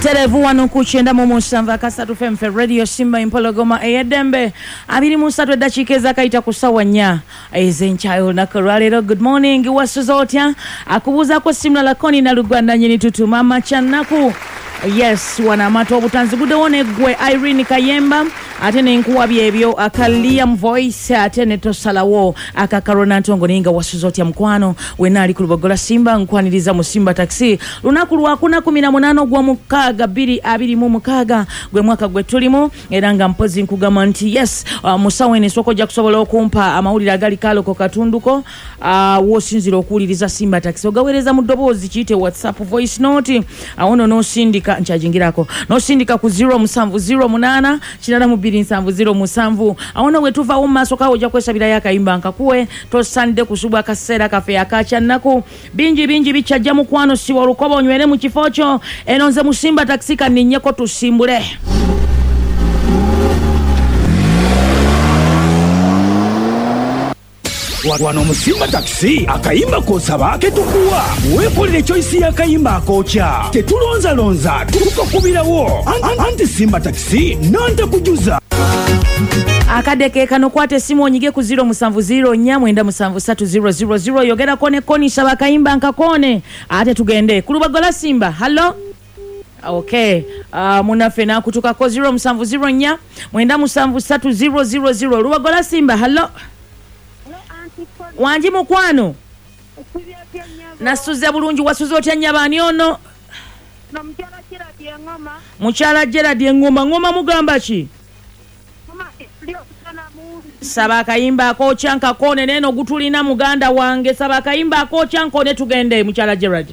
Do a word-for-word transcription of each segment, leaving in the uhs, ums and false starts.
Terevu wano kuchenda mu musanva kasatu F M Radio Simba Impologoma eyedembe abiri mu ssatu eddakiika ezakayita ku ssaawa nnya ez'enkyayo olunaku lwaleero. Good morning wasuza otya? Akubuuza ko simula lakoni na luganda nyini tutuma machannaku. Yes, wana amata obutanzi buddewo neggwe Irene Kayemba ate nenkuwabya ebyo akaliam voice ate ne tosalawo akakarona ntongo ninga wasuza otya mukwano wena ali ku Lubogola Simba nkwaniriza mu Simba taxi lunaku lwa kuna kumi na munana gwa mukaaga bbiri abiri mu mukaaga gwe mwaka gwe tulimu era nga mpozi nkugamba nti yes uh, musawe ne soko ja kusobola okumpa amawulire agali kalo ko katunduko uh, wosinzira okuwuliriza Simba taxi ogawereza mu ddoboozi kiyite WhatsApp voice note awono no sindika nchajingirako no sindika ku zero musanvu zero munana kinana mu bbiri nsanvu zero musanvu awono we tuva ummaso kawo ja kwesabira yakayimba nkakuwe to sande kusubwa kaseera kafe akacha naku bingi bingi bichajja mukwano siwa olukoba onywere mu kifocho enonze mu Simba taxi kaninyeko tusimbule. Wano mu Simba taxi akayimba kosaba ketukuwa weekolere choice ya kayimba akocha tetulonza lonza tukakubirawo anti Simba taxi nante kujuza akadeke kano kwate simu onyige ku zero musanvu zero nnya mwenda musanvu satu zero zero zero yogera kone koni shaba kayimba nkakone ate tugende ku Lubogola Simba. Hello. Okay, uh, munafe na kutoka ko zero musanvu zero nnya mwenda musanvu satu zero zero zero Lubogola Simba. Hello. Wanji mukwano nasuze bulungi wasuze otya nyabani ono na mchala Gerard Engoma muchala Gerard Engoma ngoma mugamba ki mama lyo kana mu saba kayimba ko chanka kone neno gutulina muganda wange saba kayimba ko chanko ne tugende muchala Gerard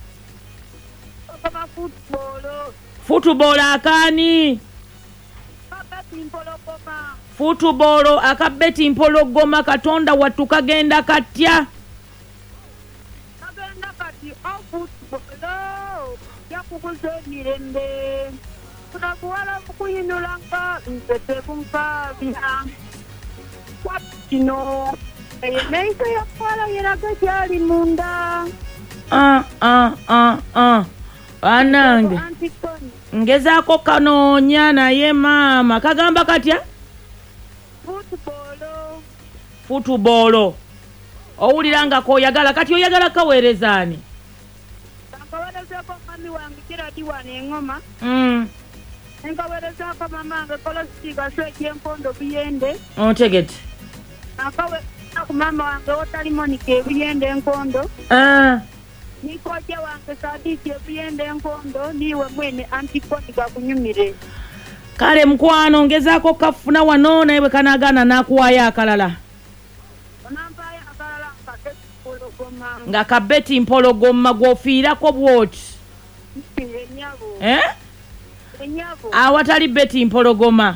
kama football football akani abati Impologoma football akabeti Impologoma katonda watu kagenda katya kagenda kati au football ya kukuze mirembe kuna kuwala kuyinulanga mpete kumpabya kwapino eyemeito ya kwala yeraga kyali munda ah ah ah ah anange ngezaako kanoonya naye mama kagamba katya football football owuliranga ko oyagala kati oyagala kaweerezaani nkaweerezako mami wange Gerard wane Engoma mm. nkaweerezako mamange kolosiga swejyenkondo buyende ontegete nkaweerezako mama wange otali Monica ebuyende enkondo ah. nikoja wange Sadiki ebuyende enkondo niwe mwene Antikoni gakunyumire kale mkwano ngezaako kafuna wano naye bwe kanagana nakuwaayo akalala onampaayo akalala nkabeti Impologoma nga kabeti Impologoma gwofiirako bwoti enyabo eh? enyabo awatali beti Impologoma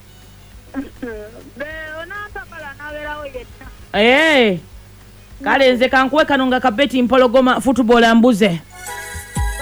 be onampakala nabeerawo yetta eh. kale nze kankuwe kano nga kabeti Impologoma football ambuze